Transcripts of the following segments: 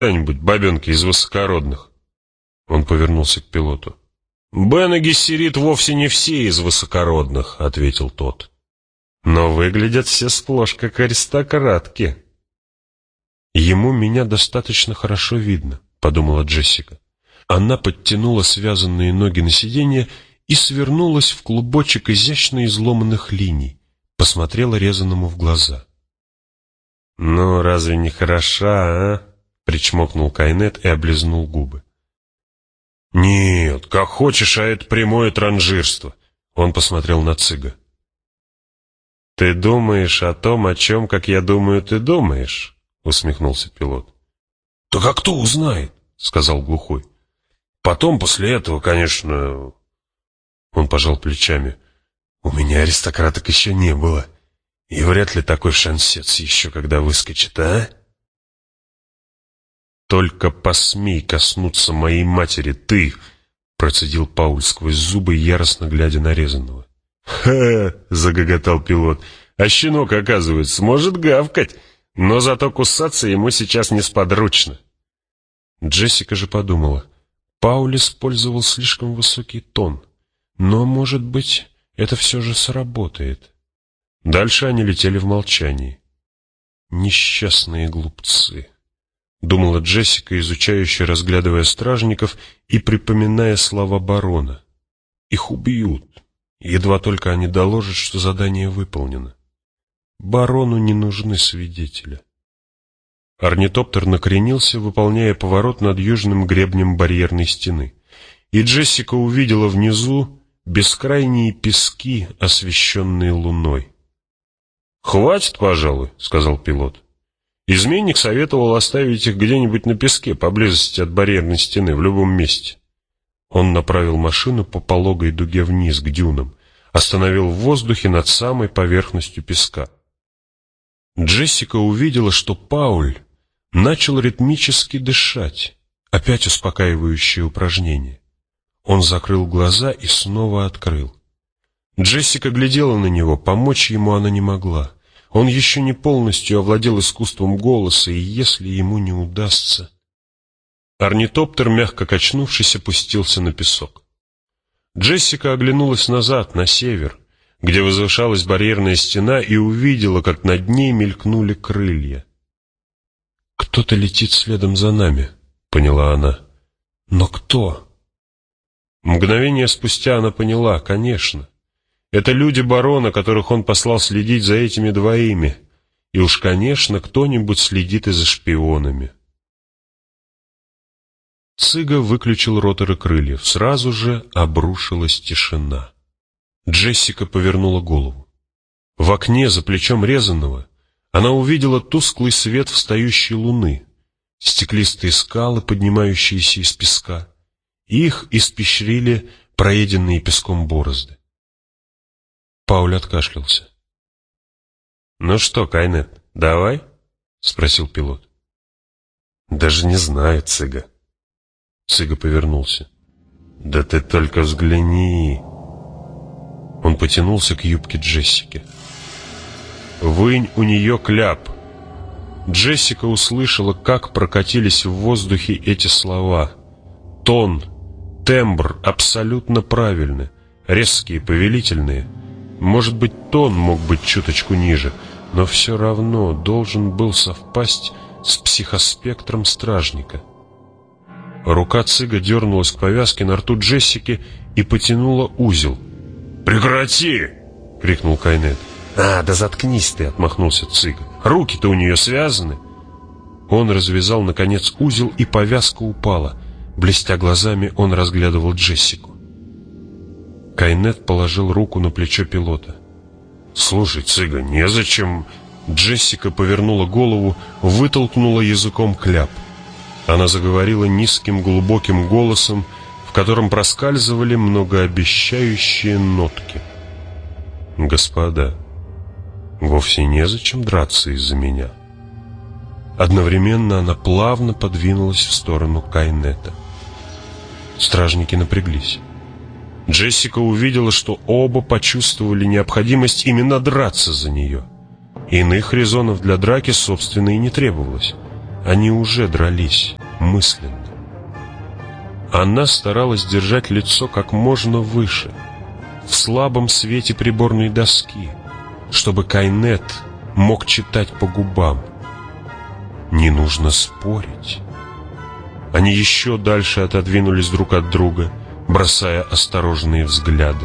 когда-нибудь, бабенки из высокородных?» Он повернулся к пилоту. «Бен и Гессерит вовсе не все из высокородных», — ответил тот. «Но выглядят все сплошь как аристократки». «Ему меня достаточно хорошо видно», — подумала Джессика. Она подтянула связанные ноги на сиденье и свернулась в клубочек изящно изломанных линий, посмотрела резаному в глаза. «Ну, разве не хороша, а?» — причмокнул Кайнет и облизнул губы. «Нет, как хочешь, а это прямое транжирство», — он посмотрел на Цыга. «Ты думаешь о том, о чем, как я думаю, ты думаешь?» — усмехнулся пилот. «Так а кто узнает?» — сказал глухой. «Потом, после этого, конечно...» Он пожал плечами. «У меня аристократок еще не было, и вряд ли такой шансец еще когда выскочит, а?» «Только посмей коснуться моей матери, ты!» — процедил Пауль сквозь зубы, яростно глядя на резаного. «Ха!» — загоготал пилот. «А щенок, оказывается, может гавкать, но зато кусаться ему сейчас несподручно». Джессика же подумала. Пауль использовал слишком высокий тон, но, может быть, это все же сработает. Дальше они летели в молчании. «Несчастные глупцы», — думала Джессика, изучающе разглядывая стражников и припоминая слова барона. «Их убьют, едва только они доложат, что задание выполнено. Барону не нужны свидетели». Орнитоптер накренился, выполняя поворот над южным гребнем барьерной стены, и Джессика увидела внизу бескрайние пески, освещенные луной. «Хватит, пожалуй», — сказал пилот. «Изменник советовал оставить их где-нибудь на песке, поблизости от барьерной стены, в любом месте». Он направил машину по пологой дуге вниз, к дюнам, остановил в воздухе над самой поверхностью песка. Джессика увидела, что Пауль начал ритмически дышать, опять успокаивающее упражнение. Он закрыл глаза и снова открыл. Джессика глядела на него, помочь ему она не могла. Он еще не полностью овладел искусством голоса, и если ему не удастся... Орнитоптер, мягко качнувшись, опустился на песок. Джессика оглянулась назад, на север, где возвышалась барьерная стена, и увидела, как над ней мелькнули крылья. «Кто-то летит следом за нами», — поняла она. «Но кто?» Мгновение спустя она поняла, конечно. Это люди барона, которых он послал следить за этими двоими. И уж, конечно, кто-нибудь следит и за шпионами. Цыга выключил роторы крыльев. Сразу же обрушилась тишина. Джессика повернула голову. В окне за плечом резаного она увидела тусклый свет встающей луны, стеклистые скалы, поднимающиеся из песка. Их испещрили проеденные песком борозды. Пауль откашлялся. «Ну что, Кайнет, давай?» — спросил пилот. «Даже не знаю, Цыга». Цыга повернулся. «Да ты только взгляни!» Он потянулся к юбке Джессики. «Вынь у нее кляп!» Джессика услышала, как прокатились в воздухе эти слова. Тон, тембр абсолютно правильны, резкие, повелительные. Может быть, тон мог быть чуточку ниже, но все равно должен был совпасть с психоспектром стражника. Рука Цыга дернулась к повязке на рту Джессики и потянула узел. «Прекрати!» — крикнул Кайнет. «А, да заткнись ты!» — отмахнулся Цыга. «Руки-то у нее связаны!» Он развязал, наконец, узел, и повязка упала. Блестя глазами, он разглядывал Джессику. Кайнет положил руку на плечо пилота. «Слушай, Цыга, незачем...» Джессика повернула голову, вытолкнула языком кляп. Она заговорила низким глубоким голосом, в котором проскальзывали многообещающие нотки. «Господа, вовсе незачем драться из-за меня». Одновременно она плавно подвинулась в сторону Кайнета. Стражники напряглись. Джессика увидела, что оба почувствовали необходимость именно драться за нее. Иных резонов для драки, собственно, и не требовалось. Они уже дрались мысленно. Она старалась держать лицо как можно выше, в слабом свете приборной доски, чтобы Кайнет мог читать по губам. Не нужно спорить. Они еще дальше отодвинулись друг от друга, бросая осторожные взгляды.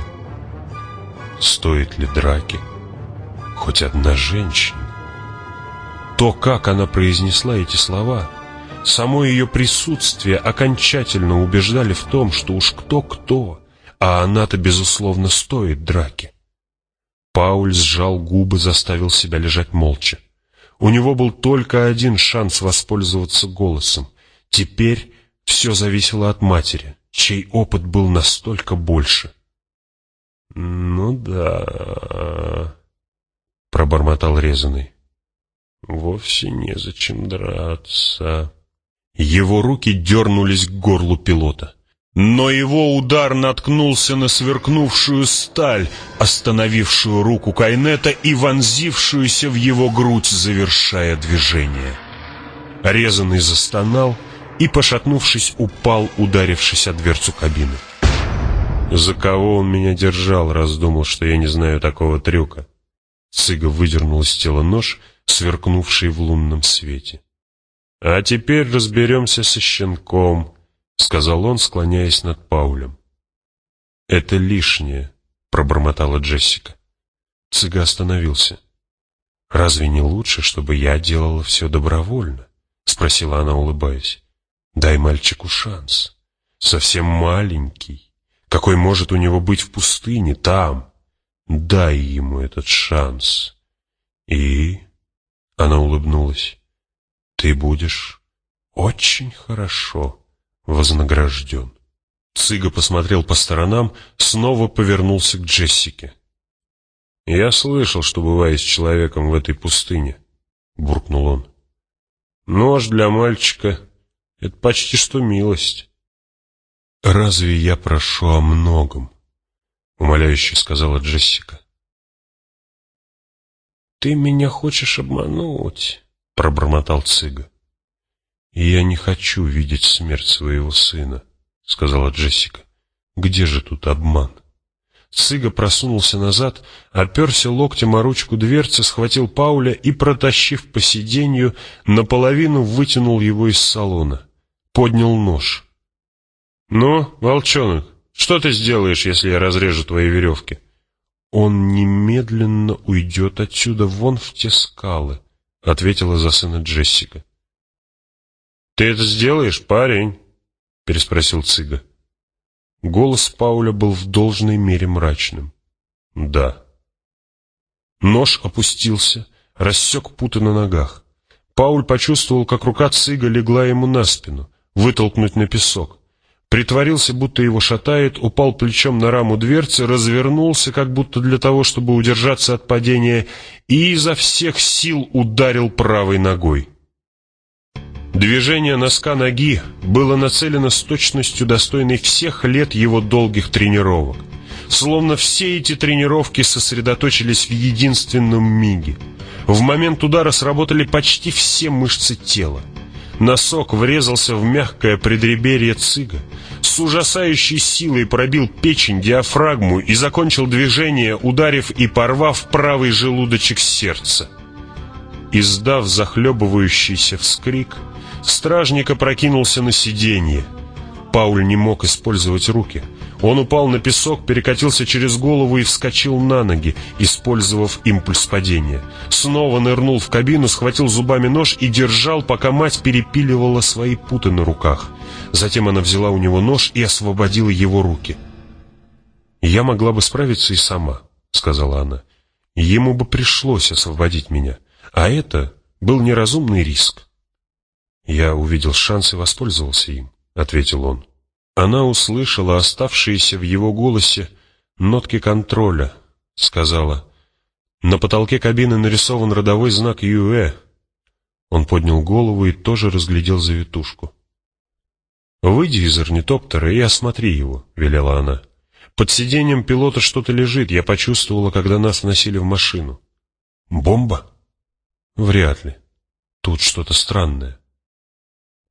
Стоит ли драки хоть одна женщина? То, как она произнесла эти слова, само ее присутствие окончательно убеждали в том, что уж кто-кто, а она-то, безусловно, стоит драки. Пауль сжал губы, заставил себя лежать молча. У него был только один шанс воспользоваться голосом. Теперь все зависело от матери, чей опыт был настолько больше. «Ну да», — пробормотал резаный. «Вовсе незачем драться». Его руки дернулись к горлу пилота. Но его удар наткнулся на сверкнувшую сталь, остановившую руку Кайнета и вонзившуюся в его грудь, завершая движение. Резаный застонал и, пошатнувшись, упал, ударившись о дверцу кабины. «За кого он меня держал, раз думал, что я не знаю такого трюка?» Цыга выдернул из тела нож, сверкнувший в лунном свете. «А теперь разберемся со щенком», — сказал он, склоняясь над Паулем. «Это лишнее», — пробормотала Джессика. Цыга остановился. «Разве не лучше, чтобы я делала все добровольно?» — спросила она, улыбаясь. «Дай мальчику шанс. Совсем маленький. Какой может у него быть в пустыне, там? Дай ему этот шанс. И...» — она улыбнулась. «Ты будешь очень хорошо вознагражден». Цыга посмотрел по сторонам, снова повернулся к Джессике. «Я слышал, что бывает с человеком в этой пустыне», — буркнул он. «Нож для мальчика — это почти что милость». «Разве я прошу о многом?» — умоляюще сказала Джессика. «Ты меня хочешь обмануть», — пробормотал Цыга. «Я не хочу видеть смерть своего сына», — сказала Джессика. «Где же тут обман?» Цыга просунулся назад, оперся локтем о ручку дверцы, схватил Пауля и, протащив по сиденью, наполовину вытянул его из салона. Поднял нож. «Ну, волчонок, что ты сделаешь, если я разрежу твои веревки?» «Он немедленно уйдет отсюда вон в те скалы», — ответила за сына Джессика. «Ты это сделаешь, парень?» — переспросил Цыга. Голос Пауля был в должной мере мрачным. «Да». Нож опустился, рассек путы на ногах. Пауль почувствовал, как рука Цыга легла ему на спину, вытолкнуть на песок. Притворился, будто его шатает, упал плечом на раму дверцы, развернулся, как будто для того, чтобы удержаться от падения, и изо всех сил ударил правой ногой. Движение носка ноги было нацелено с точностью, достойной всех лет его долгих тренировок. Словно все эти тренировки сосредоточились в единственном миге. В момент удара сработали почти все мышцы тела. Носок врезался в мягкое предреберье Цыга, с ужасающей силой пробил печень, диафрагму и закончил движение, ударив и порвав правый желудочек сердца. Издав захлебывающийся вскрик, стражник опрокинулся на сиденье. Пауль не мог использовать руки. Он упал на песок, перекатился через голову и вскочил на ноги, использовав импульс падения. Снова нырнул в кабину, схватил зубами нож и держал, пока мать перепиливала свои путы на руках. Затем она взяла у него нож и освободила его руки. «Я могла бы справиться и сама», — сказала она. «Ему бы пришлось освободить меня, а это был неразумный риск». «Я увидел шанс и воспользовался им», — ответил он. Она услышала оставшиеся в его голосе нотки контроля, сказала: «На потолке кабины нарисован родовой знак ЮЭ». Он поднял голову и тоже разглядел завитушку. «Выйди из орнитоптера и осмотри его», — велела она. «Под сиденьем пилота что-то лежит, я почувствовала, когда нас вносили в машину». «Бомба?» «Вряд ли. Тут что-то странное».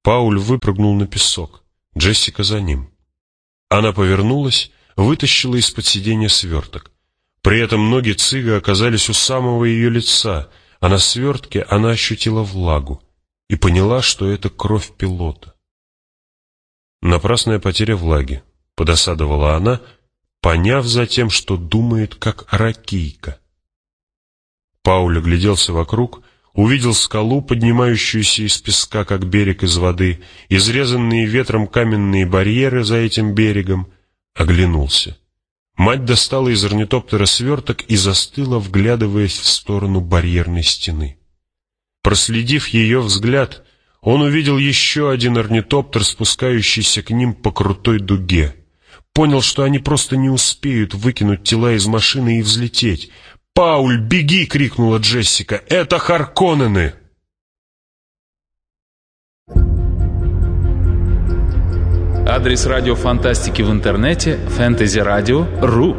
Пауль выпрыгнул на песок. Джессика за ним. Она повернулась, вытащила из-под сиденья сверток. При этом ноги Цига оказались у самого ее лица, а на свертке она ощутила влагу и поняла, что это кровь пилота. Напрасная потеря влаги, подосадовала она, поняв затем, что думает, как ракийка. Пауль огляделся вокруг, увидел скалу, поднимающуюся из песка, как берег из воды, изрезанные ветром каменные барьеры за этим берегом, оглянулся. Мать достала из орнитоптера сверток и застыла, вглядываясь в сторону барьерной стены. Проследив ее взгляд, он увидел еще один орнитоптер, спускающийся к ним по крутой дуге. Понял, что они просто не успеют выкинуть тела из машины и взлететь. «Пауль, беги!» — крикнула Джессика. «Это Харконнены!» Адрес радио фантастики в интернете — fantasyradio.ru.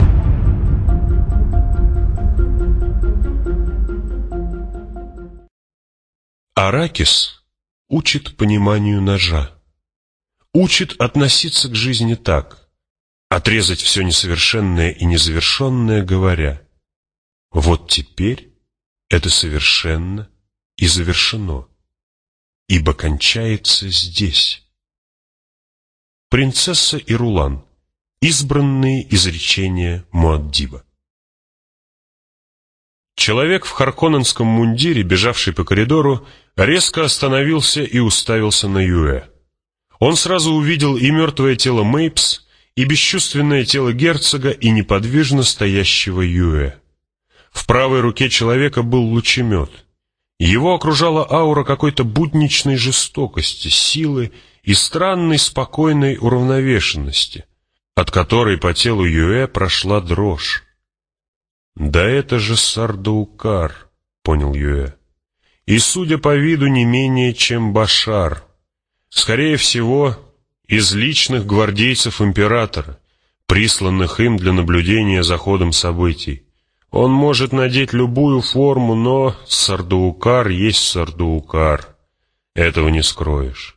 Аракис учит пониманию ножа. Учит относиться к жизни так, отрезать все несовершенное и незавершенное, говоря: вот теперь это совершенно и завершено, ибо кончается здесь. Принцесса и Рулан. Избранные изречения Муаддиба. Человек в харконненском мундире, бежавший по коридору, резко остановился и уставился на Юэ. Он сразу увидел и мертвое тело Мейпс, и бесчувственное тело герцога, и неподвижно стоящего Юэ. В правой руке человека был лучемет. Его окружала аура какой-то будничной жестокости, силы и странной спокойной уравновешенности, от которой по телу Юэ прошла дрожь. «Да это же Сардаукар», — понял Юэ. «И, судя по виду, не менее, чем Башар. Скорее всего, из личных гвардейцев императора, присланных им для наблюдения за ходом событий. Он может надеть любую форму, но Сардаукар есть Сардаукар. Этого не скроешь».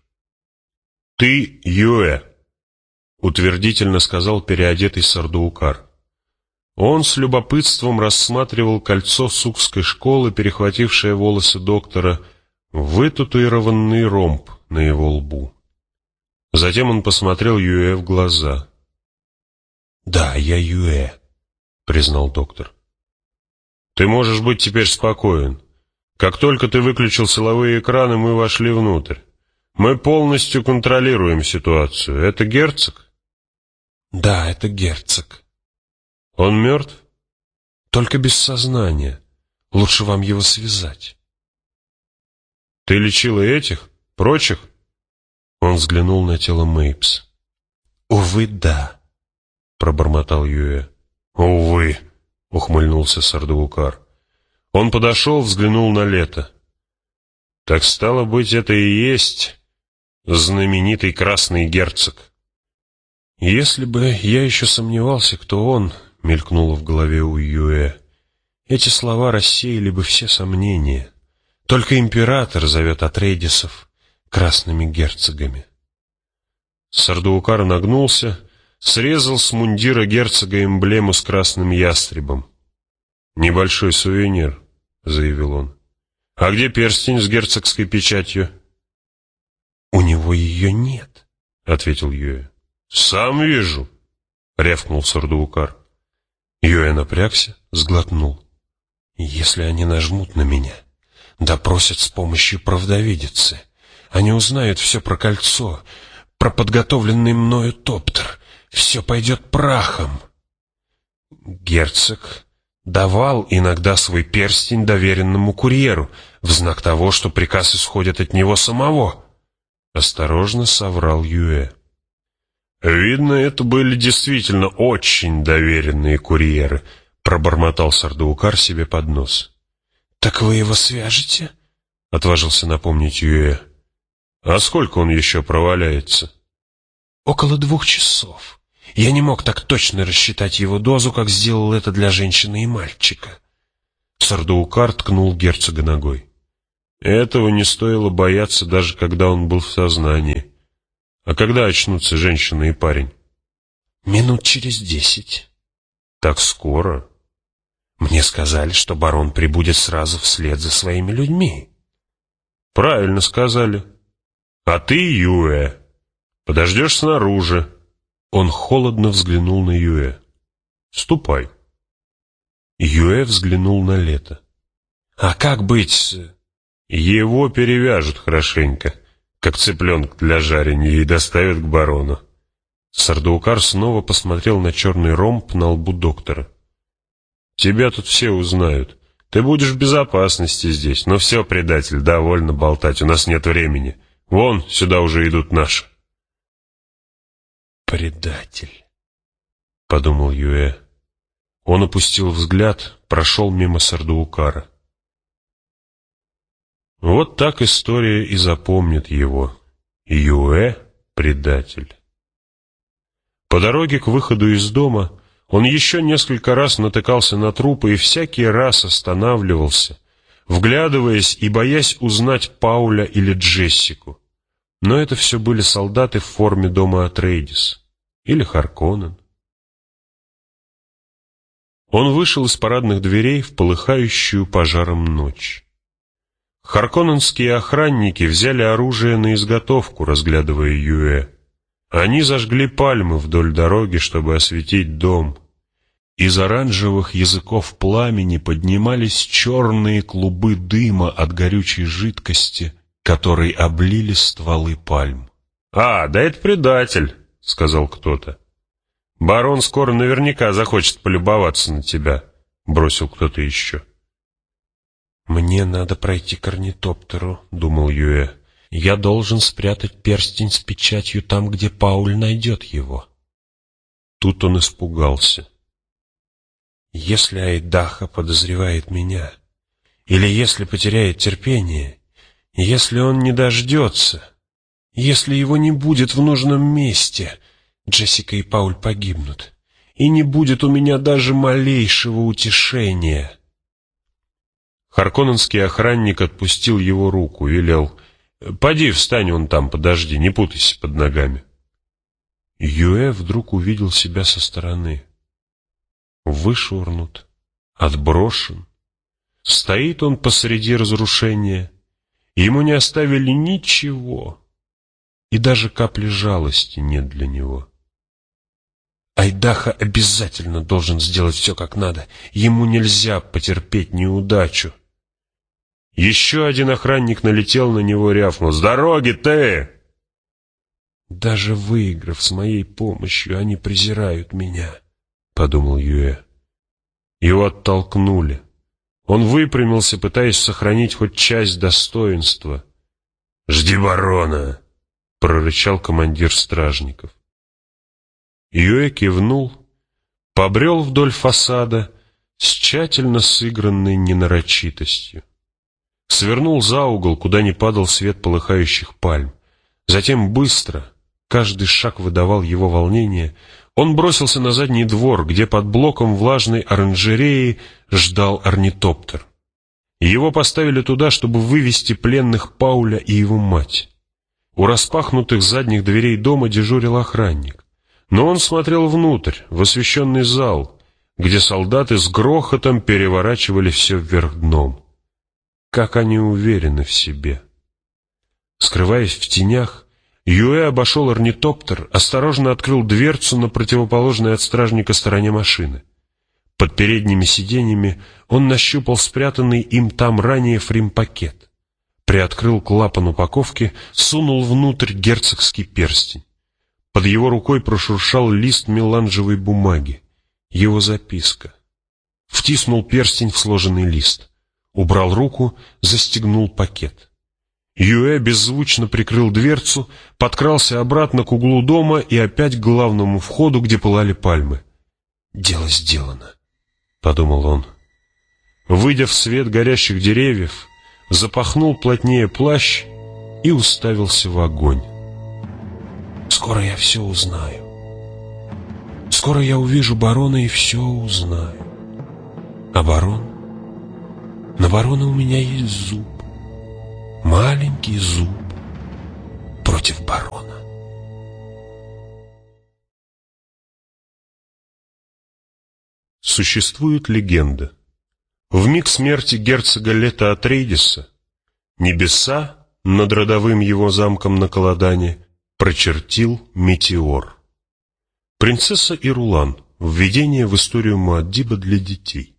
«Ты Юэ», — утвердительно сказал переодетый Сардаукар. Он с любопытством рассматривал кольцо сукской школы, перехватившее волосы доктора, вытатуированный ромб на его лбу. Затем он посмотрел Юэ в глаза. «Да, я Юэ», — признал доктор. «Ты можешь быть теперь спокоен. Как только ты выключил силовые экраны, мы вошли внутрь. Мы полностью контролируем ситуацию. Это герцог?» «Да, это герцог». «Он мертв?» «Только без сознания. Лучше вам его связать». «Ты лечила этих? Прочих?» Он взглянул на тело Мейпс. «Увы, да», — пробормотал Юэ. «Увы», — ухмыльнулся Сардаукар. Он подошел, взглянул на Лето. «Так стало быть, это и есть знаменитый красный герцог». «Если бы я еще сомневался, кто он», — мелькнуло в голове у Юэ, — «эти слова рассеяли бы все сомнения. Только император зовет Атрейдисов красными герцогами». Сардаукар нагнулся, срезал с мундира герцога эмблему с красным ястребом. «Небольшой сувенир», — заявил он. «А где перстень с герцогской печатью?» «У него ее нет», — ответил Юэ. «Сам вижу», — рявкнул Сардаукар. Юэ напрягся, сглотнул. «Если они нажмут на меня, допросят с помощью правдовидицы. Они узнают все про кольцо, про подготовленный мною топтер. Все пойдет прахом». Герцог давал иногда свой перстень доверенному курьеру в знак того, что приказ исходит от него самого. Осторожно соврал Юэ. «Видно, это были действительно очень доверенные курьеры», — пробормотал Сардаукар себе под нос. «Так вы его свяжете?» — отважился напомнить Юэ. «А сколько он еще проваляется?» «Около 2 часов. Я не мог так точно рассчитать его дозу, как сделал это для женщины и мальчика». Сардаукар ткнул герцога ногой. Этого не стоило бояться, даже когда он был в сознании. А когда очнутся женщина и парень? Минут через 10. Так скоро? Мне сказали, что барон прибудет сразу вслед за своими людьми. Правильно сказали. А ты, Юэ, подождешь снаружи. Он холодно взглянул на Юэ. Ступай. Юэ взглянул на Лето. А как быть? Его перевяжут хорошенько, как цыпленка для жарения, и доставят к барону. Сардаукар снова посмотрел на черный ромб на лбу доктора. Тебя тут все узнают. Ты будешь в безопасности здесь. Но все, предатель, довольно болтать, у нас нет времени. Вон, сюда уже идут наши. Предатель, подумал Юэ. Он опустил взгляд, прошел мимо Сардаукара. Вот так история и запомнит его. Юэ — предатель. По дороге к выходу из дома он еще несколько раз натыкался на трупы и всякий раз останавливался, вглядываясь и боясь узнать Пауля или Джессику. Но это все были солдаты в форме дома Атрейдис или Харконнен. Он вышел из парадных дверей в полыхающую пожаром ночь. Харконненские охранники взяли оружие на изготовку, разглядывая Юэ. Они зажгли пальмы вдоль дороги, чтобы осветить дом. Из оранжевых языков пламени поднимались черные клубы дыма от горючей жидкости, которой облили стволы пальм. «А, да это предатель», — сказал кто-то. «Барон скоро наверняка захочет полюбоваться на тебя», — бросил кто-то еще. «Мне надо пройти к орнитоптеру», — думал Юэ. «Я должен спрятать перстень с печатью там, где Пауль найдет его». Тут он испугался. «Если Айдаха подозревает меня, или если потеряет терпение, если он не дождется, если его не будет в нужном месте, Джессика и Пауль погибнут, и не будет у меня даже малейшего утешения». Харконненский охранник отпустил его руку, велел: «Поди, встань вон там, подожди, не путайся под ногами». Юэ вдруг увидел себя со стороны. Вышвырнут, отброшен. Стоит он посреди разрушения. Ему не оставили ничего, и даже капли жалости нет для него. Айдаха обязательно должен сделать все как надо. Ему нельзя потерпеть неудачу. Еще один охранник налетел на него, рявкнул: «С дороги ты!» «Даже выиграв с моей помощью, они презирают меня», — подумал Юэ. Его оттолкнули. Он выпрямился, пытаясь сохранить хоть часть достоинства. «Жди барона!» — прорычал командир стражников. Юэ кивнул, побрел вдоль фасада с тщательно сыгранной ненарочитостью. Свернул за угол, куда не падал свет полыхающих пальм. Затем быстро, каждый шаг выдавал его волнение, он бросился на задний двор, где под блоком влажной оранжереи ждал орнитоптер. Его поставили туда, чтобы вывести пленных Пауля и его мать. У распахнутых задних дверей дома дежурил охранник. Но он смотрел внутрь, в освещенный зал, где солдаты с грохотом переворачивали все вверх дном. Как они уверены в себе. Скрываясь в тенях, Юэ обошел орнитоптер, осторожно открыл дверцу на противоположной от стражника стороне машины. Под передними сиденьями он нащупал спрятанный им там ранее фримпакет, приоткрыл клапан упаковки, сунул внутрь герцогский перстень. Под его рукой прошуршал лист меланжевой бумаги, его записка. Втиснул перстень в сложенный лист, убрал руку, застегнул пакет. Юэ беззвучно прикрыл дверцу, подкрался обратно к углу дома и опять к главному входу, где пылали пальмы. «Дело сделано», — подумал он. Выйдя в свет горящих деревьев, запахнул плотнее плащ и уставился в огонь. «Скоро я все узнаю. Скоро я увижу барона и все узнаю. А барон? На барона у меня есть зуб. маленький зуб против барона. Существует легенда. В миг смерти герцога Лето Атрейдиса небеса над родовым его замком на Каладане прочертил метеор. Принцесса Ирулан. Введение в историю Муаддиба для детей.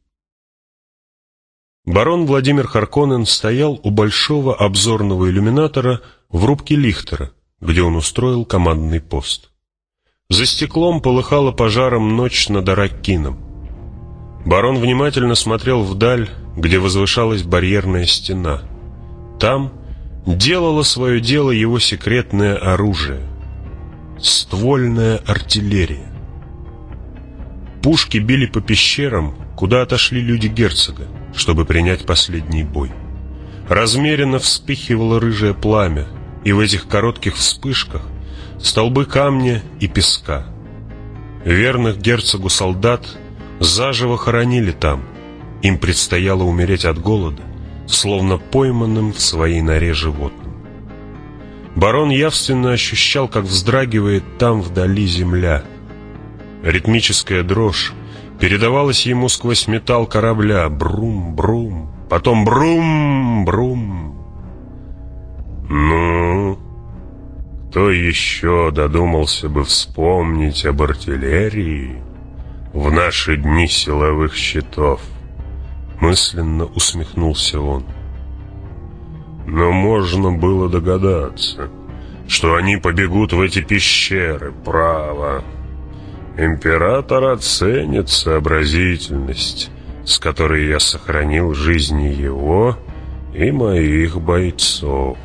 Барон Владимир Харконнен стоял у большого обзорного иллюминатора в рубке Лихтера, где он устроил командный пост. За стеклом полыхала пожаром ночь над Араккином. Барон внимательно смотрел вдаль, где возвышалась барьерная стена. Там делало свое дело его секретное оружие — ствольная артиллерия. Пушки били по пещерам, куда отошли люди герцога, чтобы принять последний бой. Размеренно вспыхивало рыжее пламя, и в этих коротких вспышках столбы камня и песка. Верных герцогу солдат заживо хоронили там. Им предстояло умереть от голода, словно пойманным в своей норе животным. Барон явственно ощущал, как вздрагивает там вдали земля. Ритмическая дрожь передавалась ему сквозь металл корабля. Брум-брум, потом брум-брум. Ну, кто еще додумался бы вспомнить об артиллерии в наши дни силовых щитов? Мысленно усмехнулся он. Но можно было догадаться, что они побегут в эти пещеры, право. Император оценит сообразительность, с которой я сохранил жизни его и моих бойцов.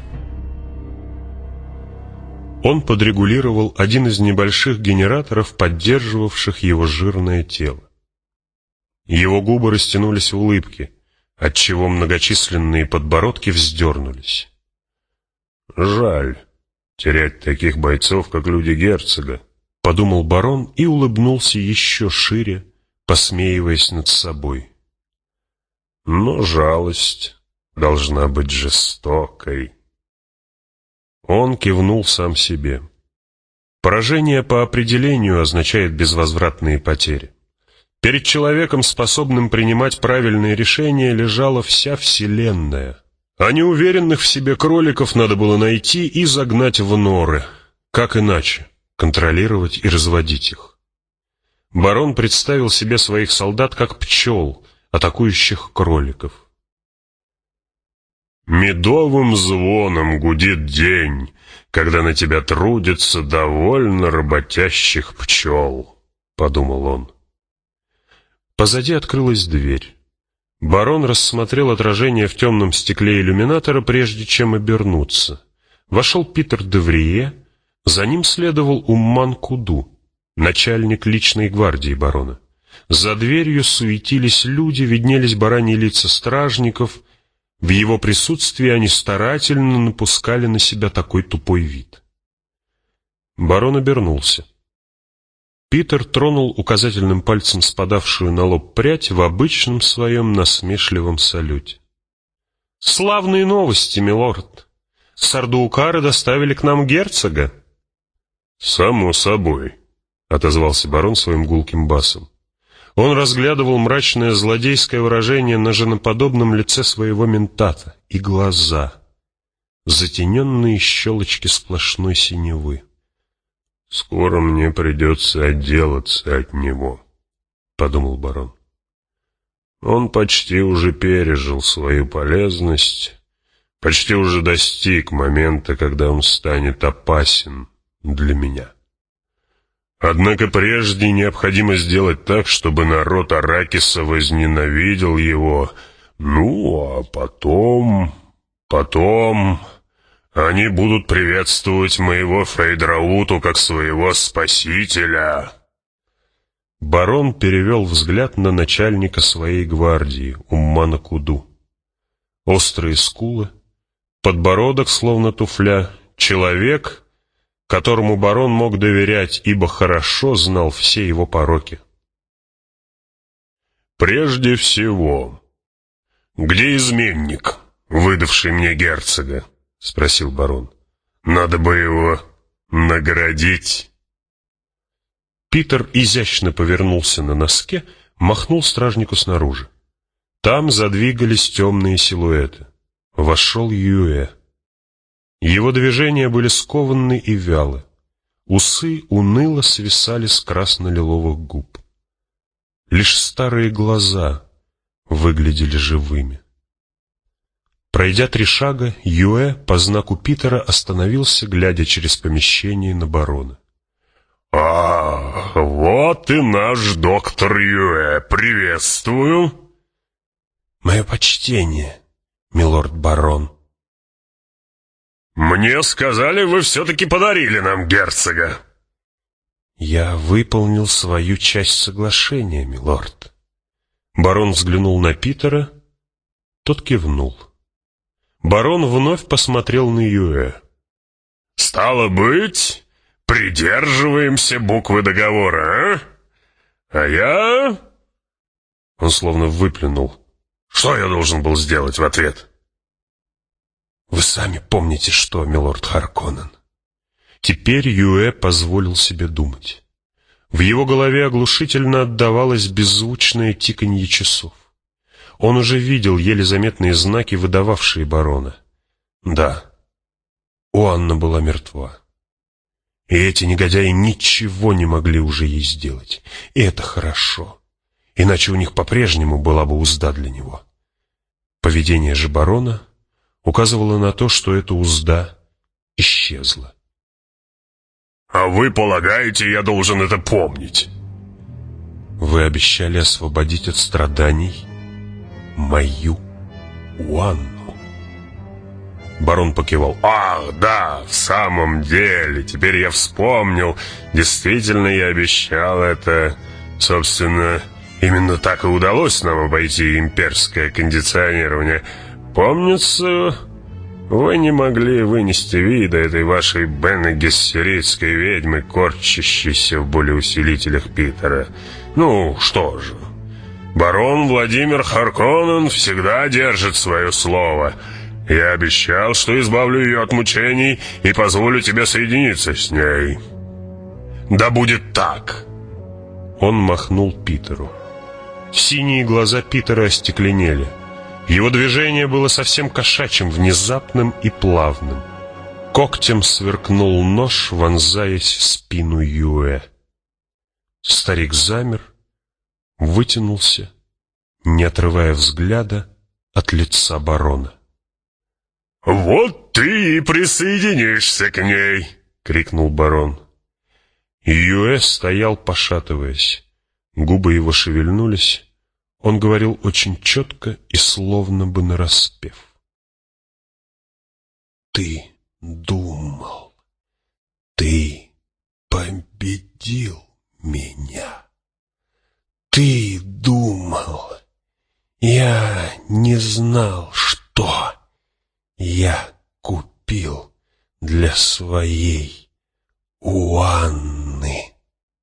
Он подрегулировал один из небольших генераторов, поддерживавших его жирное тело. Его губы растянулись в улыбке, отчего многочисленные подбородки вздернулись. «Жаль терять таких бойцов, как люди герцога», — подумал барон и улыбнулся еще шире, посмеиваясь над собой. «Но жалость должна быть жестокой». Он кивнул сам себе. Поражение по определению означает безвозвратные потери. Перед человеком, способным принимать правильные решения, лежала вся вселенная. А неуверенных в себе кроликов надо было найти и загнать в норы. Как иначе контролировать и разводить их? Барон представил себе своих солдат как пчел, атакующих кроликов. «Медовым звоном гудит день, когда на тебя трудится довольно работящих пчел», — подумал он. Позади открылась дверь. Барон рассмотрел отражение в темном стекле иллюминатора, прежде чем обернуться. Вошел Питер де Врие, за ним следовал Умман Куду, начальник личной гвардии барона. За дверью суетились люди, виднелись бараньи лица стражников. В его присутствии они старательно напускали на себя такой тупой вид. Барон обернулся. Питер тронул указательным пальцем спадавшую на лоб прядь в обычном своем насмешливом салюте. «Славные новости, милорд! Сардаукары доставили к нам герцога!» «Само собой», — отозвался барон своим гулким басом. Он разглядывал мрачное злодейское выражение на женоподобном лице своего ментата и глаза, затененные щелочки сплошной синевы. «Скоро мне придется отделаться от него», — подумал барон. «Он почти уже пережил свою полезность, почти уже достиг момента, когда он станет опасен для меня. Однако прежде необходимо сделать так, чтобы народ Аракиса возненавидел его. Ну, а потом они будут приветствовать моего Фейдрауту как своего спасителя». Барон перевел взгляд на начальника своей гвардии, Уммана Куду. Острые скулы, подбородок словно туфля, человек, которому барон мог доверять, ибо хорошо знал все его пороки. «Прежде всего, где изменник, выдавший мне герцога?» спросил барон. «Надо бы его наградить». Питер изящно повернулся на носке, махнул стражнику снаружи. Там задвигались темные силуэты. Вошел Юэ. Его движения были скованны и вялы. Усы уныло свисали с красно-лиловых губ. Лишь старые глаза выглядели живыми. Пройдя 3 шага, Юэ по знаку Питера остановился, глядя через помещение на барона. Вот и наш доктор Юэ. Приветствую!» «Мое почтение, милорд-барон». «Мне сказали, вы все-таки подарили нам герцога». «Я выполнил свою часть соглашения, милорд». Барон взглянул на Питера, тот кивнул. Барон вновь посмотрел на Юэ. «Стало быть, придерживаемся буквы договора, а? А я...» Он словно выплюнул. «Что я должен был сделать в ответ?» «Вы сами помните, что, милорд Харконнен». Теперь Юэ позволил себе думать. В его голове оглушительно отдавалось беззвучное тиканье часов. Он уже видел еле заметные знаки, выдававшие барона. Да, Оанна была мертва. И эти негодяи ничего не могли уже ей сделать. И это хорошо. Иначе у них по-прежнему была бы узда для него. Поведение же барона указывало на то, что эта узда исчезла. «А вы полагаете, я должен это помнить?» «Вы обещали освободить от страданий мою Оанну». Барон покивал. «Ах, да, в самом деле, теперь я вспомнил. Действительно, я обещал это. Собственно, именно так и удалось нам обойти имперское кондиционирование. Помнится, вы не могли вынести вида этой вашей бене-гессеритской ведьмы, корчащейся в болеусилителях Питера. Ну, что же, барон Владимир Харконнен всегда держит свое слово. Я обещал, что избавлю ее от мучений и позволю тебе соединиться с ней. Да будет так!» Он махнул Питеру. Синие глаза Питера остекленели. Его движение было совсем кошачьим, внезапным и плавным. Когтем сверкнул нож, вонзаясь в спину Юэ. Старик замер, вытянулся, не отрывая взгляда от лица барона. «Вот ты и присоединишься к ней!» — крикнул барон. Юэ стоял, пошатываясь. Губы его шевельнулись. Он говорил очень четко и словно бы нараспев. «Ты думал, ты победил меня. Ты думал, я не знал, что я купил для своей Оанны».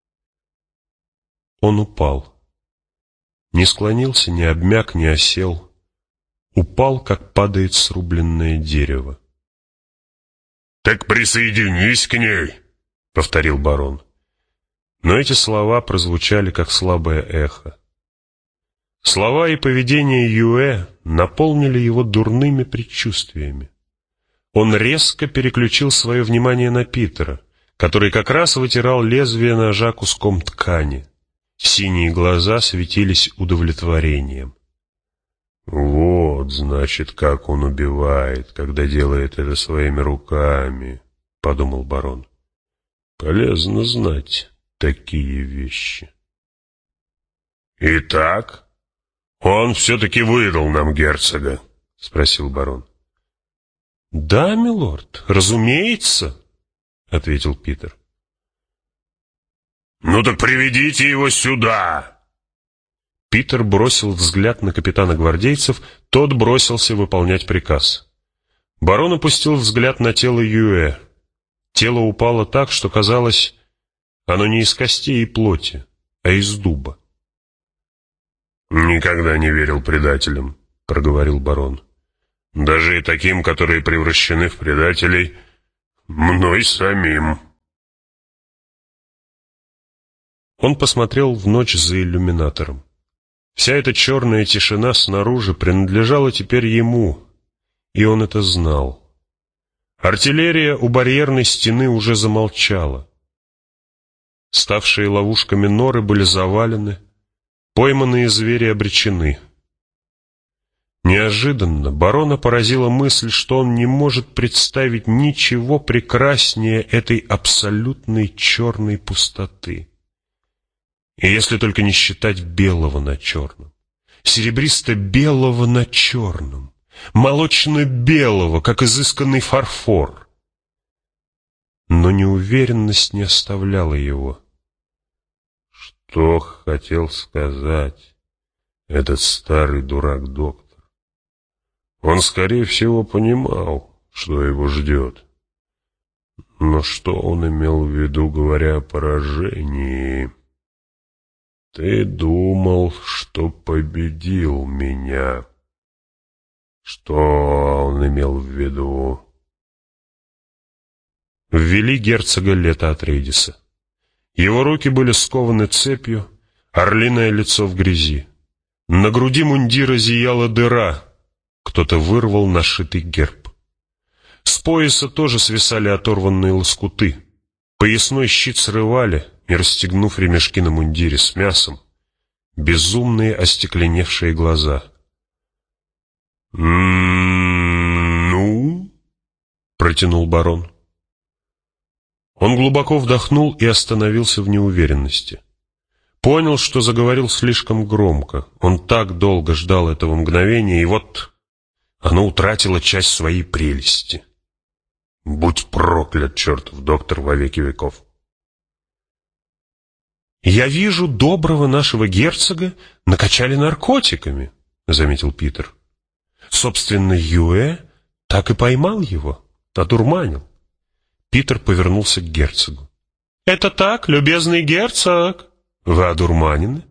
Он упал. Не склонился, не обмяк, не осел. Упал, как падает срубленное дерево. «Так присоединись к ней», — повторил барон. Но эти слова прозвучали, как слабое эхо. Слова и поведение Юэ наполнили его дурными предчувствиями. Он резко переключил свое внимание на Питера, который как раз вытирал лезвие ножа куском ткани. Синие глаза светились удовлетворением. «Вот, значит, как он убивает, когда делает это своими руками», — подумал барон. «Полезно знать такие вещи». «Итак, он все-таки выдал нам герцога?» — спросил барон. «Да, милорд, разумеется», — ответил Питер. «Ну так приведите его сюда!» Питер бросил взгляд на капитана гвардейцев, тот бросился выполнять приказ. Барон опустил взгляд на тело Юэ. Тело упало так, что казалось, оно не из костей и плоти, а из дуба. «Никогда не верил предателям», — проговорил барон. Даже и таким, которые превращены в предателей мной самим. Он посмотрел в ночь за иллюминатором. Вся эта черная тишина снаружи принадлежала теперь ему, и он это знал. Артиллерия у барьерной стены уже замолчала. Ставшие ловушками норы были завалены, пойманные звери обречены. Неожиданно барона поразила мысль, что он не может представить ничего прекраснее этой абсолютной черной пустоты. И если только не считать белого на черном, серебристо-белого на черном, молочно-белого, как изысканный фарфор. Но неуверенность не оставляла его. Что хотел сказать этот старый дурак-доктор? Он, скорее всего, понимал, что его ждет. Но что он имел в виду, говоря о поражении? Ты думал, что победил меня. Что он имел в виду? Ввели герцога Лето Атрейдиса. Его руки были скованы цепью, орлиное лицо в грязи. На груди мундира зияла дыра. Кто-то вырвал нашитый герб. С пояса тоже свисали оторванные лоскуты. Поясной щит срывали, не расстегнув ремешки на мундире с мясом. Безумные остекленевшие глаза. «Ну?» — протянул барон. Он глубоко вдохнул и остановился в неуверенности. Понял, что заговорил слишком громко. Он так долго ждал этого мгновения, и вот оно утратило часть своей прелести. Будь проклят, чертов доктор, во веки веков. «Я вижу, доброго нашего герцога накачали наркотиками», — заметил Питер. «Собственно, Юэ так и поймал его, одурманил». Питер повернулся к герцогу. «Это так, любезный герцог? Вы одурманены?»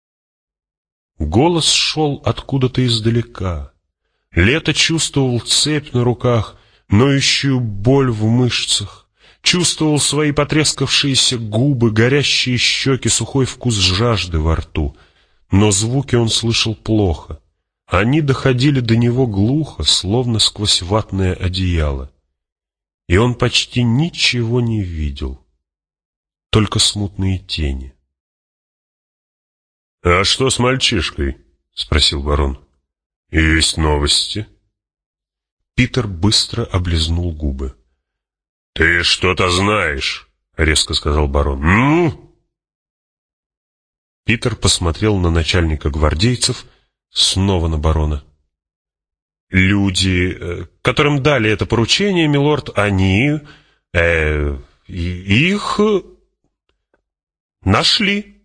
Голос шел откуда-то издалека. Лето чувствовал цепь на руках, ноющую боль в мышцах, чувствовал свои потрескавшиеся губы, горящие щеки, сухой вкус жажды во рту. Но звуки он слышал плохо. Они доходили до него глухо, словно сквозь ватное одеяло. И он почти ничего не видел, только смутные тени. «А что с мальчишкой?» — спросил барон. «Есть новости?» Питер быстро облизнул губы. «Ты что-то знаешь», — резко сказал барон. «Ну?» Питер посмотрел на начальника гвардейцев, снова на барона. «Люди, которым дали это поручение, милорд, они... их... нашли».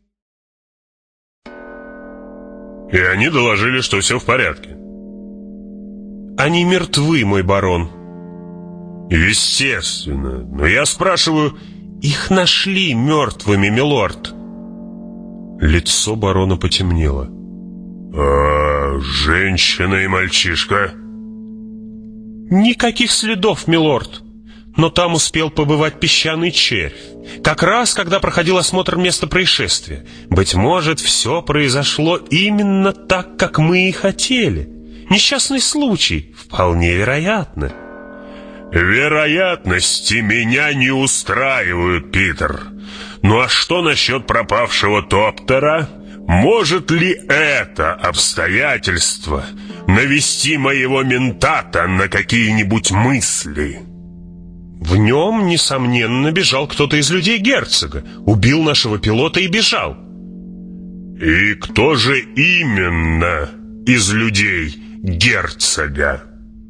«И они доложили, что все в порядке?» «Они мертвы, мой барон». «Естественно, но я спрашиваю...» «Их нашли мертвыми, милорд». Лицо барона потемнело. «А женщина и мальчишка?» «Никаких следов, милорд. Но там успел побывать песчаный червь. Как раз, когда проходил осмотр места происшествия. Быть может, все произошло именно так, как мы и хотели. Несчастный случай, вполне вероятно». «Вероятности меня не устраивают, Питер. Ну а что насчет пропавшего Топтера? Может ли это обстоятельство навести моего ментата на какие-нибудь мысли?» «В нем, несомненно, бежал кто-то из людей герцога, убил нашего пилота и бежал». «И кто же именно из людей герцога?»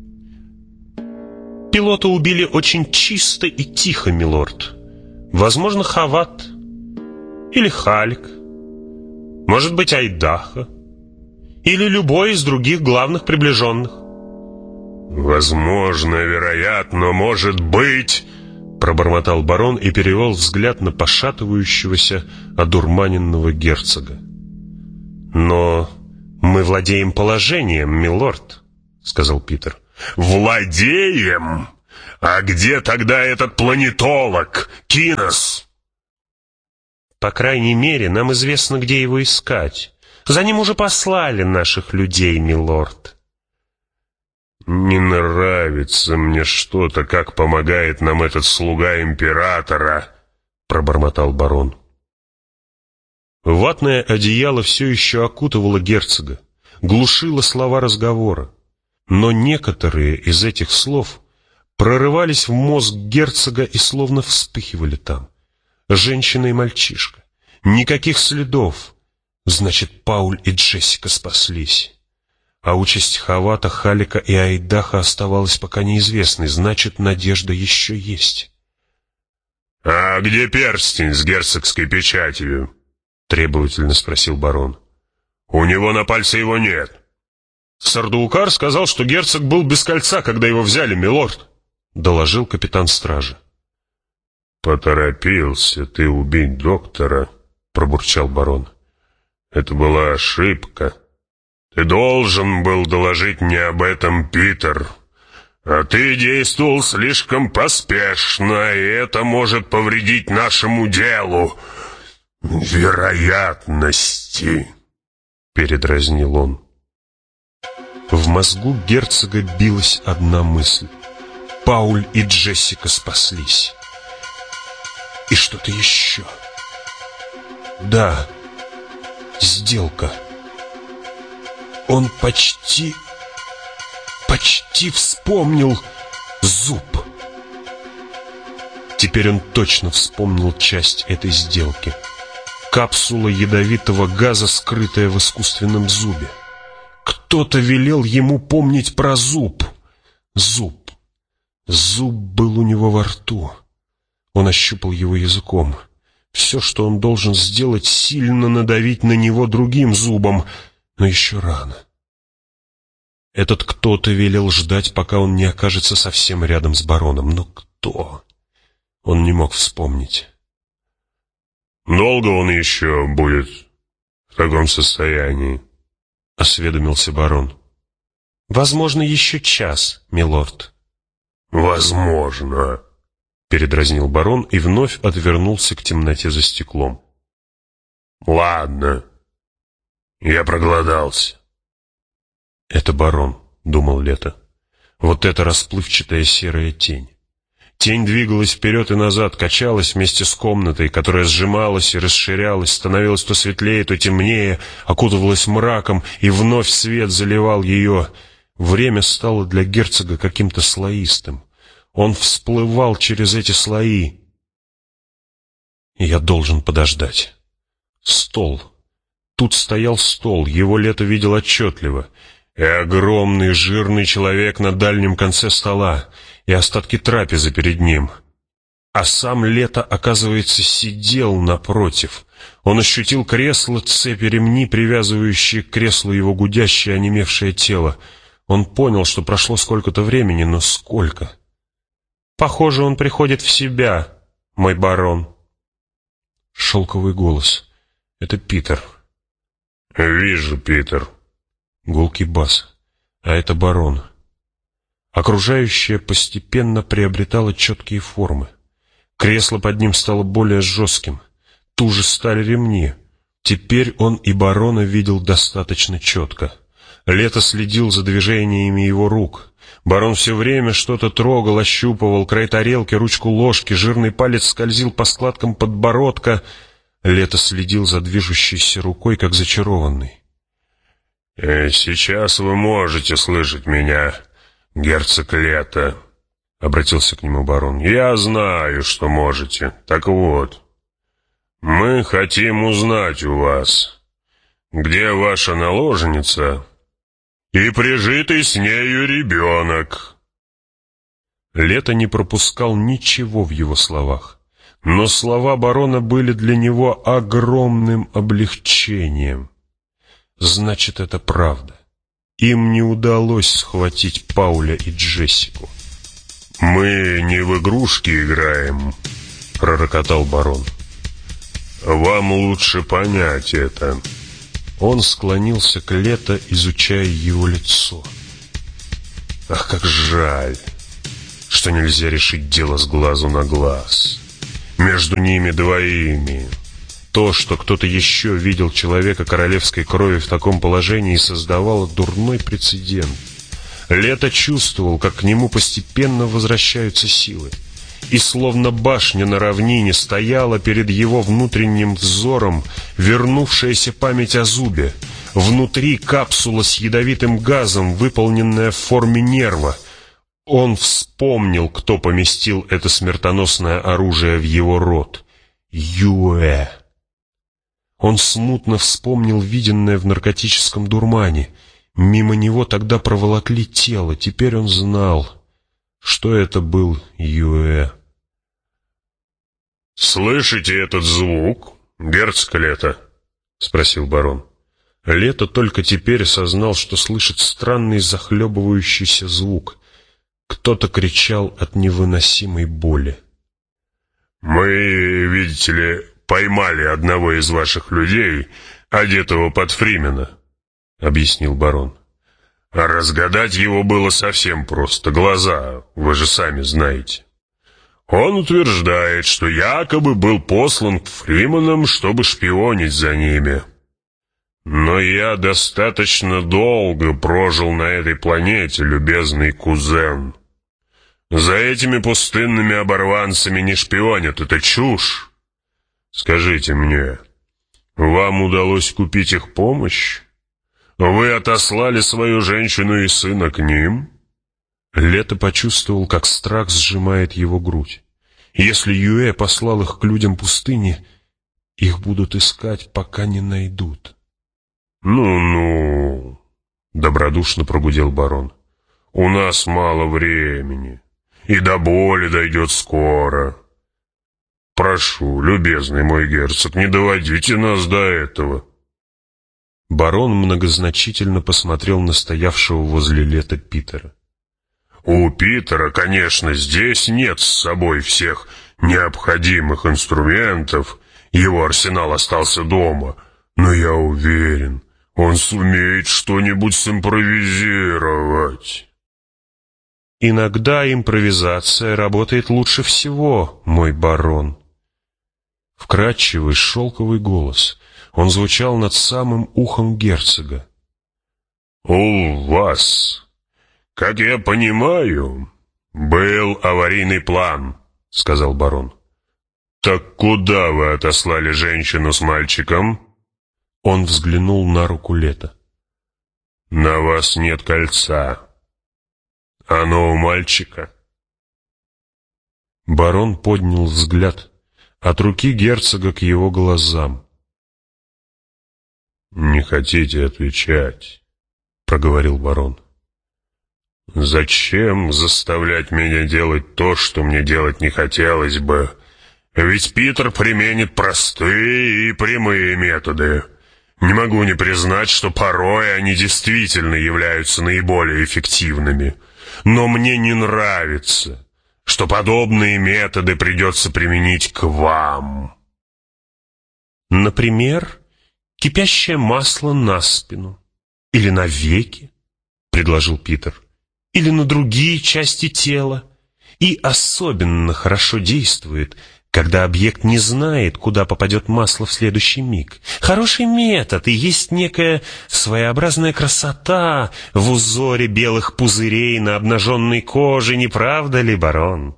«Пилота убили очень чисто и тихо, милорд. Возможно, Хават или Халик. Может быть, Айдаха. Или любой из других главных приближенных». «Возможно, вероятно, может быть...» пробормотал барон и перевел взгляд на пошатывающегося, одурманенного герцога. «Но мы владеем положением, милорд», — сказал Питер. Владеем? А где тогда этот планетолог, Кинос? По крайней мере, нам известно, где его искать. За ним уже послали наших людей, милорд. Не нравится мне что-то, как помогает нам этот слуга императора, пробормотал барон. Ватное одеяло все еще окутывало герцога, глушило слова разговора. Но некоторые из этих слов прорывались в мозг герцога и словно вспыхивали там. Женщина и мальчишка. Никаких следов. Значит, Пауль и Джессика спаслись. А участь Хавата, Халика и Айдаха оставалась пока неизвестной. Значит, надежда еще есть. «А где перстень с герцогской печатью?» — требовательно спросил барон. «У него на пальце его нет». «Сардаукар сказал, что герцог был без кольца, когда его взяли, милорд», — доложил капитан стражи. «Поторопился ты убить доктора», — пробурчал барон. «Это была ошибка. Ты должен был доложить мне об этом, Питер. А ты действовал слишком поспешно, и это может повредить нашему делу. Вероятности», — передразнил он. В мозгу герцога билась одна мысль. Пауль и Джессика спаслись. И что-то еще. Да, сделка. Он почти вспомнил зуб. Теперь он точно вспомнил часть этой сделки. Капсула ядовитого газа, скрытая в искусственном зубе. Кто-то велел ему помнить про зуб. Зуб. Зуб был у него во рту. Он ощупал его языком. Все, что он должен сделать, сильно надавить на него другим зубом. Но еще рано. Этот кто-то велел ждать, пока он не окажется совсем рядом с бароном. Но кто? Он не мог вспомнить. «Долго он еще будет в таком состоянии?» — осведомился барон. «Возможно, еще час, милорд». «Возможно», — передразнил барон и вновь отвернулся к темноте за стеклом. «Ладно, я проголодался». «Это барон», — думал Лето. «Вот эта расплывчатая серая тень». Тень двигалась вперед и назад, качалась вместе с комнатой, которая сжималась и расширялась, становилась то светлее, то темнее, окутывалась мраком, и вновь свет заливал ее. Время стало для герцога каким-то слоистым. Он всплывал через эти слои. Я должен подождать. Стол. Тут стоял стол, его Лето видел отчетливо. И огромный жирный человек на дальнем конце стола, и остатки трапезы перед ним. А сам Лето, оказывается, сидел напротив. Он ощутил кресло, цепи, ремни, привязывающие к креслу его гудящее, онемевшее тело. Он понял, что прошло сколько-то времени, но сколько? «Похоже, он приходит в себя, мой барон». Шелковый голос. Это Питер. «Вижу, Питер». Гулкий бас. А это барон. Окружающее постепенно приобретало четкие формы. Кресло под ним стало более жестким. Туже стали ремни. Теперь он и барона видел достаточно четко. Лето следил за движениями его рук. Барон все время что-то трогал, ощупывал, край тарелки, ручку ложки, жирный палец скользил по складкам подбородка. Лето следил за движущейся рукой, как зачарованный. «Сейчас вы можете слышать меня, герцог Лето», — обратился к нему барон. «Я знаю, что можете. Так вот, мы хотим узнать у вас, где ваша наложница и прижитый с нею ребенок». Лето не пропускал ничего в его словах, но слова барона были для него огромным облегчением. Значит, это правда. Им не удалось схватить Пауля и Джессику. «Мы не в игрушки играем», — пророкотал барон. «Вам лучше понять это». Он склонился к Лето, изучая его лицо. Ах, как жаль, что нельзя решить дело с глазу на глаз. Между ними двоими. То, что кто-то еще видел человека королевской крови в таком положении, создавало дурной прецедент. Лето чувствовал, как к нему постепенно возвращаются силы. И словно башня на равнине стояла перед его внутренним взором вернувшаяся память о зубе. Внутри капсула с ядовитым газом, выполненная в форме нерва. Он вспомнил, кто поместил это смертоносное оружие в его рот. Юэ. Он смутно вспомнил виденное в наркотическом дурмане. Мимо него тогда проволокли тело. Теперь он знал, что это был Юэ. «Слышите этот звук, герцог Лето?» — спросил барон. Лето только теперь осознал, что слышит странный захлебывающийся звук. Кто-то кричал от невыносимой боли. «Мы, видите ли, поймали одного из ваших людей, одетого под Фримена», — объяснил барон. «А разгадать его было совсем просто. Глаза, вы же сами знаете. Он утверждает, что якобы был послан к Фрименам, чтобы шпионить за ними. Но я достаточно долго прожил на этой планете, любезный кузен. За этими пустынными оборванцами не шпионят, это чушь. Скажите мне, вам удалось купить их помощь? Вы отослали свою женщину и сына к ним?» Лето почувствовал, как страх сжимает его грудь. Если Юэ послал их к людям пустыни, их будут искать, пока не найдут. «Ну-ну», — добродушно прогудел барон, — «у нас мало времени, и до боли дойдет скоро. Прошу, любезный мой герцог, не доводите нас до этого». Барон многозначительно посмотрел на стоявшего возле Лета Питера. «У Питера, конечно, здесь нет с собой всех необходимых инструментов, его арсенал остался дома, но я уверен, он сумеет что-нибудь симпровизировать». «Иногда импровизация работает лучше всего, мой барон». Вкрадчивый шелковый голос. Он звучал над самым ухом герцога. «У вас, как я понимаю, был аварийный план», — сказал барон. «Так куда вы отослали женщину с мальчиком?» Он взглянул на руку Лета. «На вас нет кольца. Оно у мальчика». Барон поднял взгляд от руки герцога к его глазам. «Не хотите отвечать», — проговорил барон. «Зачем заставлять меня делать то, что мне делать не хотелось бы? Ведь Питер применит простые и прямые методы. Не могу не признать, что порой они действительно являются наиболее эффективными. Но мне не нравится, что подобные методы придется применить к вам». «Например, кипящее масло на спину. Или на веки», — предложил Питер. «Или на другие части тела. И особенно хорошо действует, когда объект не знает, куда попадет масло в следующий миг. Хороший метод, и есть некая своеобразная красота в узоре белых пузырей на обнаженной коже, не правда ли, барон?»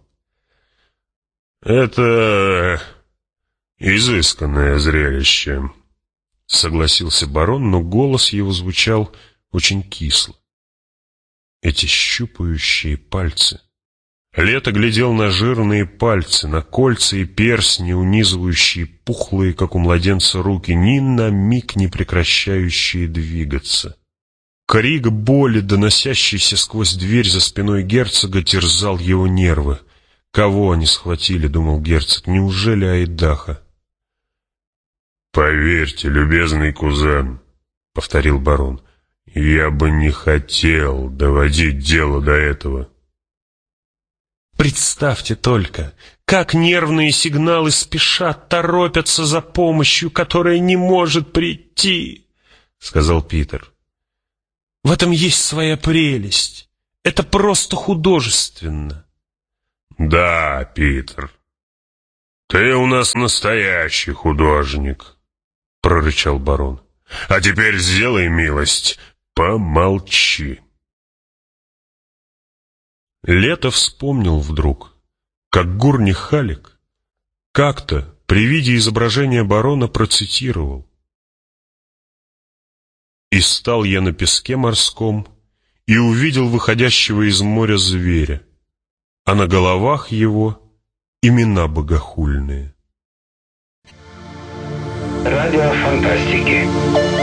«Это изысканное зрелище», — согласился барон, но голос его звучал очень кисло. Эти щупающие пальцы. Лето глядел на жирные пальцы, на кольца и перстни, унизывающие пухлые, как у младенца, руки, ни на миг не прекращающие двигаться. Крик боли, доносящийся сквозь дверь за спиной герцога, терзал его нервы. «Кого они схватили?» — думал герцог. «Неужели Айдаха?» «Поверьте, любезный кузен», — повторил барон, — «я бы не хотел доводить дело до этого». Представьте только, как нервные сигналы спешат, торопятся за помощью, которая не может прийти, — сказал Питер. В этом есть своя прелесть. Это просто художественно. Да, Питер, ты у нас настоящий художник, прорычал барон. А теперь сделай милость, помолчи. Лето вспомнил вдруг, как Гурни Халик как-то при виде изображения барона процитировал: «И стал я на песке морском, и увидел выходящего из моря зверя, а на головах его имена богохульные». Радио фантастики.